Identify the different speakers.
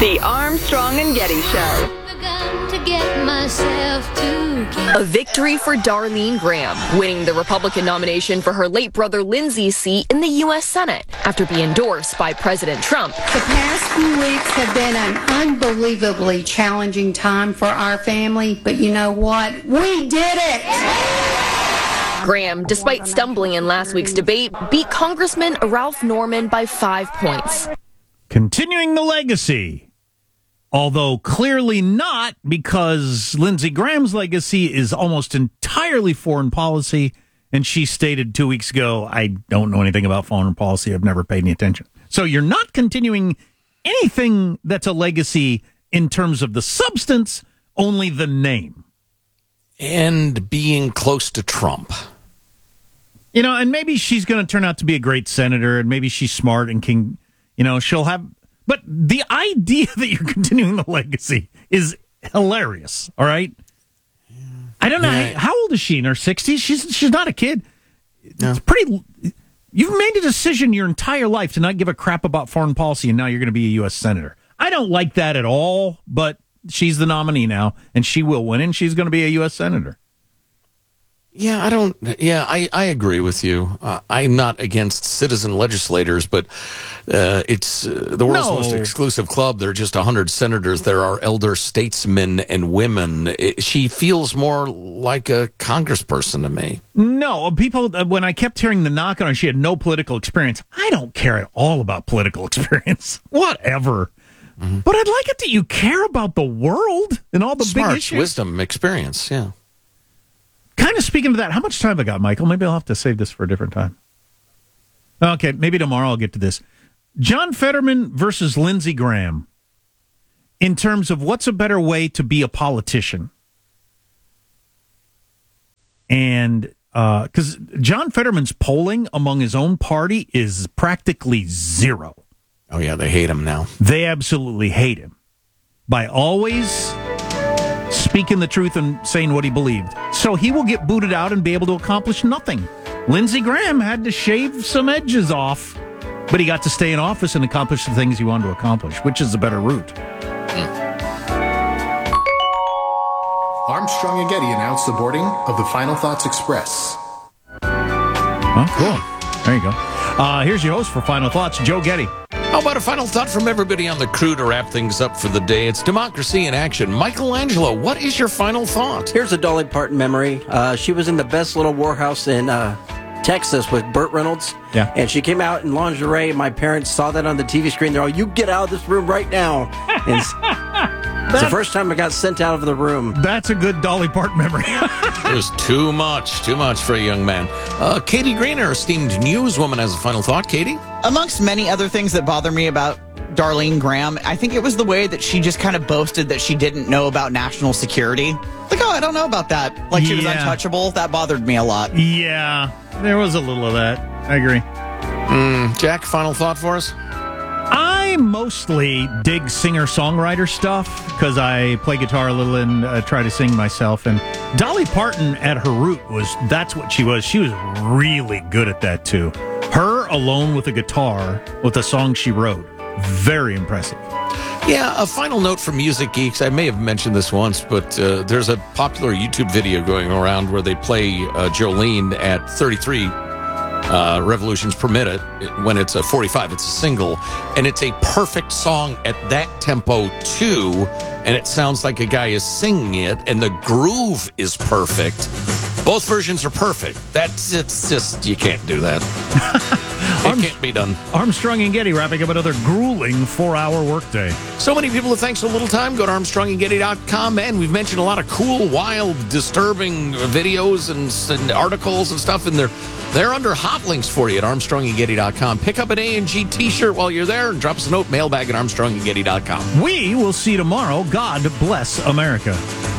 Speaker 1: The Armstrong and Getty Show.
Speaker 2: A victory for Darlene Graham, winning the Republican nomination for her late brother Lindsay's seat in the U.S. Senate after being endorsed by President Trump.
Speaker 3: The past few weeks have been an unbelievably challenging time for our family, but you know what? We did it!
Speaker 2: Graham, despite stumbling in last week's debate, beat Congressman Ralph Norman by 5 points.
Speaker 4: Continuing the legacy. Although clearly not, because Lindsey Graham's legacy is almost entirely foreign policy, and she stated 2 weeks ago, I don't know anything about foreign policy, I've never paid any attention. So you're not continuing anything that's a legacy in terms of the substance, only the name.
Speaker 5: And being close to Trump.
Speaker 4: You know, and maybe she's going to turn out to be a great senator, and maybe she's smart and can, you know, she'll have... But the idea that you're continuing the legacy is hilarious, all right? I don't know. How old is she? In her 60s? She's not a kid.
Speaker 5: No.
Speaker 4: It's pretty... You've made a decision your entire life to not give a crap about foreign policy, and now you're going to be a U.S. senator. I don't like that at all, but she's the nominee now, and she will win, and she's going to be a U.S. senator.
Speaker 5: Yeah, I agree with you. I'm not against citizen legislators, but it's the world's most exclusive club. There are just 100 senators. There are elder statesmen and women. She feels more like a congressperson to me.
Speaker 4: No, people, when I kept hearing the knock on her, she had no political experience. I don't care at all about political experience. Whatever. Mm-hmm. But I'd like it that you care about the world and all the big issues.
Speaker 5: Wisdom, experience, yeah.
Speaker 4: Kind of speaking to that, how much time have I got, Michael? Maybe I'll have to save this for a different time. Okay, maybe tomorrow I'll get to this. John Fetterman versus Lindsey Graham in terms of what's a better way to be a politician. And because John Fetterman's polling among his own party is practically zero.
Speaker 5: Oh, yeah, they hate him now.
Speaker 4: They absolutely hate him by always speaking the truth and saying what he believed. So he will get booted out and be able to accomplish nothing. Lindsey Graham had to shave some edges off, but he got to stay in office and accomplish the things he wanted to accomplish, which is the better route.
Speaker 6: Armstrong and Getty announced the boarding of the Final Thoughts Express.
Speaker 4: Oh, cool. There you go. Here's your host for Final Thoughts, Joe Getty.
Speaker 5: How about a final thought from everybody on the crew to wrap things up for the day? It's Democracy in Action. Michelangelo, what is your final thought?
Speaker 7: Here's a Dolly Parton memory. She was in the Best Little Whorehouse in Texas with Burt Reynolds.
Speaker 4: Yeah.
Speaker 7: And she came out in lingerie. My parents saw that on the TV screen. They're all, you get out of this room right now. And it's the first time I got sent out of the room.
Speaker 4: That's a good Dolly Parton memory.
Speaker 5: It was too much for a young man. Katie Greener, esteemed newswoman, has a final thought. Katie?
Speaker 8: Amongst many other things that bother me about Darlene Graham, I think it was the way that she just kind of boasted that she didn't know about national security. Like, oh, I don't know about that. Like, she was untouchable. That bothered me a lot.
Speaker 4: Yeah, there was a little of that. I agree.
Speaker 5: Jack, final thought for us?
Speaker 4: I mostly dig singer-songwriter stuff because I play guitar a little and try to sing myself. And Dolly Parton, at her root, that's what she was. She was really good at that, too. Her alone with a guitar with a song she wrote. Very impressive.
Speaker 5: Yeah, a final note from Music Geeks. I may have mentioned this once, but there's a popular YouTube video going around where they play Jolene at 33 revolutions per minute. When it's a 45, it's a single. And it's a perfect song at that tempo, too. And it sounds like a guy is singing it, and the groove is perfect. Both versions are perfect. It's just, you can't do that. It can't be done.
Speaker 4: Armstrong and Getty wrapping up another grueling 4-hour workday.
Speaker 5: So many people that thanks so little time. Go to ArmstrongandGetty.com. And we've mentioned a lot of cool, wild, disturbing videos and articles and stuff in there. They're under hot links for you at ArmstrongandGetty.com. Pick up an A&G t-shirt while you're there and drop us a note, mailbag at ArmstrongandGetty.com.
Speaker 4: We will see you tomorrow. God bless America.